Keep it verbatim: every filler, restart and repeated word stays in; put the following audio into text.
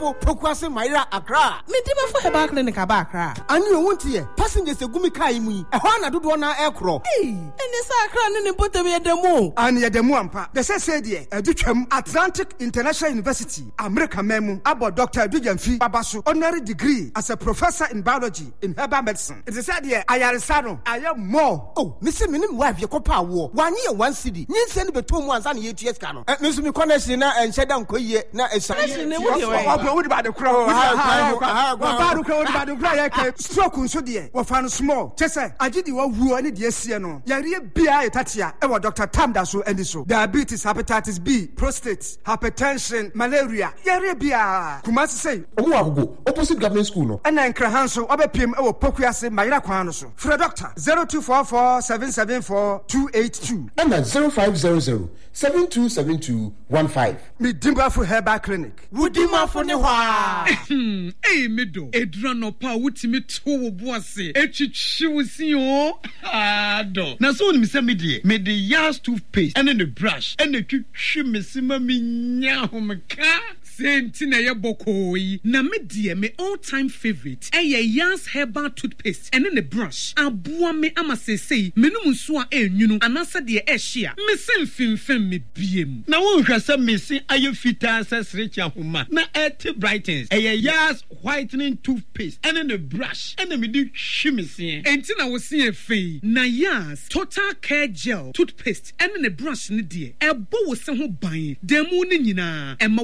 Pokwase Maira Accra. Me di me for Herbal Clinic aba Accra. Ani o wonti e passengers egumi kai mu yi. E ho na dodo na ekro. Hey, ene sa Accra ne ne botem ye demo. Ani ye demo ampa. The say say de edutwam Atlantic International University, America memu. Abo Doctor Edujamfi Babaso honorary degree as a professor in biology in herbal medicine. It is said here ayaresa no aye more. Oh, me say me nim wife ye kopa wo. Wani ye one city. Nyense ne beto mu ansa na ye tues ka no. Me so me connection na enhyeda nkoyie na esa. Ne wo ye we. Obo wo di ba de kro. Ha ha. Wa ba do kro wo di ba de kro ye ke stroke nso de. Wo fa no small. Chese agidi wo wuo ne de asie no. Yare bia etatia e wo Doctor Tamda so eni so. Diabetes, hepatitis B, prostate, hypertension, malaria. Yare bia. Kumasi say owo agogo opposite government school no. Ena nkrahan so obepiem e wo Pokuase Mayira kwan no so. Free doctor zero two four four seven seven four two eight two. And zero five zero zero seven two seven two one five. Me Dimbafu Herbal Clinic. Wudimafo ne hwa. Eh medo edura no pa wutimi to wo boase etwitwi wusi o. Ah do. Na so ni se me de me de Yas toothpaste and the brush and the twitwi mesima me nya homka. Senti na ye bokoi na me die me all time favorite eh Yas herbal toothpaste and then the brush aboa me ama sesei menum nso a enwunu anasa de e hia me sem fimfem me biem na won hwese me se aye fita sesrecha homa na et brightens eh Yas whitening toothpaste and then the brush and me di hwimese enti na wo se efei na Yas total care gel toothpaste and then the brush ne die ebo wo se ho ban demu ne nyina